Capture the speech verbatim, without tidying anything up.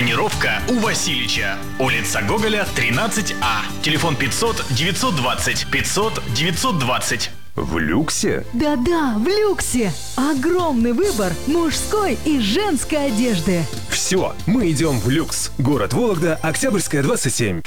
Бронировка у Васильича. Улица Гоголя, тринадцать А. Телефон пятьсот девятьсот двадцать пятьсот девятьсот двадцать. В люксе? Да-да, в люксе. Огромный выбор мужской и женской одежды. Все, мы идем в люкс. Город Вологда, Октябрьская, двадцать семь.